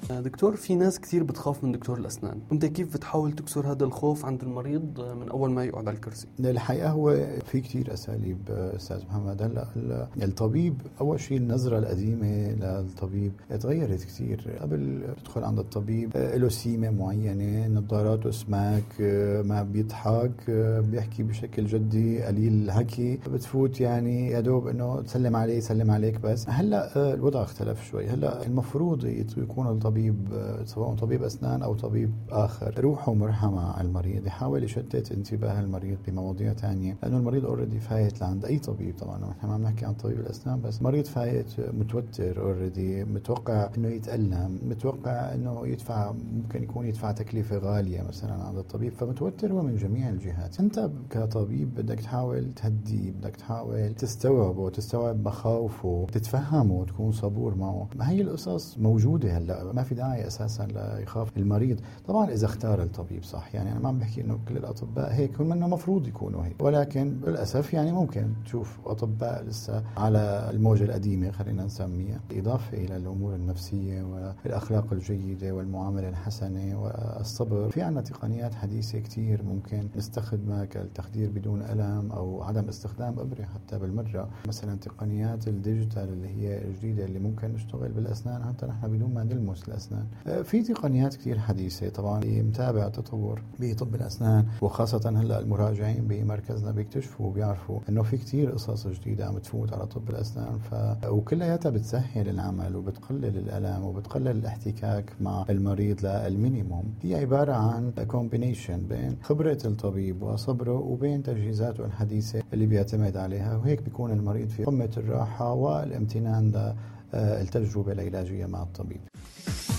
دكتور، في ناس كثير بتخاف من دكتور الأسنان، أنت كيف بتحاول تكسر هذا الخوف عند المريض من أول ما يقعد على الكرسي؟ الحقيقة هو في كتير أساليب أستاذ محمد. هلا الطبيب أول شيء النظرة القديمة للطبيب تغيرت كتير. قبل تدخل عند الطبيب له سيمة معينة، نظاراته سماك، ما بيضحك، بيحكي بشكل جدي، قليل الحكي، بتفوت يعني يا دوب إنه تسلم عليه يسلم عليك بس. هلا الوضع اختلف شوي. هلا المفروض يكون الطبيب سواء طبيب أسنان أو طبيب آخر روحه مرحمة على المريض، يحاول يشتت انتباه المريض بمواضيع تانية، لأنه المريض اوريدي فايت لعند أي طبيب. طبعا نحن ما بنحكي عن طبيب الأسنان بس، مريض فايت متوتر اوريدي، متوقع إنه يتألم، متوقع إنه يدفع، ممكن يكون يدفع تكلفة غالية مثلا عند الطبيب، فمتوتر هو من جميع الجهات. أنت كطبيب بدك تحاول تهديه، بدك تحاول تستوعبه، تستوعب مخاوفه، تتفهمه وتكون صبور معه. ما هي القصص موجودة هلا، ما في داعي أساسا ليخاف المريض. طبعا إذا اختار الطبيب صح، يعني أنا ما عم بحكي إنه كل الأطباء هيك، هم إنه مفروض يكونوا هيك، ولكن للأسف يعني ممكن تشوف أطباء لسه على الموجة القديمة خلينا نسميها، إضافة إلى الأمور النفسية والأخلاق الجيدة والمعاملة الحسنة والصبر. في عنا تقنيات حديثة كتير ممكن نستخدمها كالتخدير بدون ألم أو عدم استخدام إبرة حتى بالمرة. مثلا تقنيات الديجيتال اللي هي الجديدة اللي ممكن نشتغل بالأسنان حتى نحن بدون ما نلمس الأسنان. في تقنيات كتير حديثة طبعا متابع تطور بطب الأسنان، وخاصة هلأ المراجعين بمركزنا بيكتشفوا وبيعرفوا إنه في كتير قصص جديدة عم تفوت على طب الأسنان، وكلياتها بتسهل العمل وبتقلل الألم وبتقلل الاحتكاك مع المريض للمينيموم. هي عبارة عن كومبينيشن بين خبرة الطبيب وصبره وبين تجهيزاته الحديثة اللي بيعتمد عليها، وهيك بيكون المريض في قمة الراحة والامتنان للتجربة العلاجية مع الطبيب.